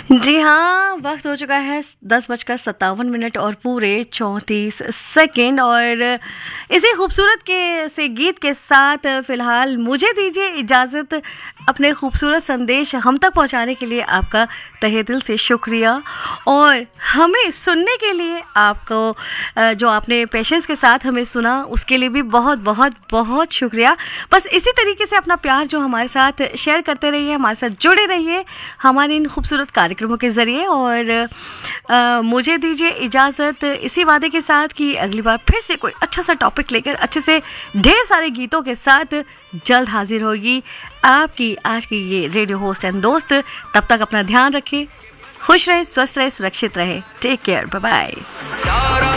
जी हाँ, वक्त हो चुका है 10:57 और पूरे 34 सेकेंड। और इसी खूबसूरत के से गीत के साथ फिलहाल मुझे दीजिए इजाज़त। अपने खूबसूरत संदेश हम तक पहुंचाने के लिए आपका तहे दिल से शुक्रिया, और हमें सुनने के लिए आपको जो आपने पेशेंस के साथ हमें सुना उसके लिए भी बहुत बहुत बहुत शुक्रिया। बस इसी तरीके से अपना प्यार जो हमारे साथ शेयर करते रहिए, हमारे साथ जुड़े रहिए हमारे इन खूबसूरत कार्यक्रमों के ज़रिए। और मुझे दीजिए इजाज़त इसी वादे के साथ कि अगली बार फिर से कोई अच्छा सा टॉपिक लेकर अच्छे से ढेर सारे गीतों के साथ जल्द हाजिर होगी आपकी आज की ये रेडियो होस्ट एंड दोस्त। तब तक अपना ध्यान रखें, खुश रहे, स्वस्थ रहे, सुरक्षित रहे। Take care, bye bye.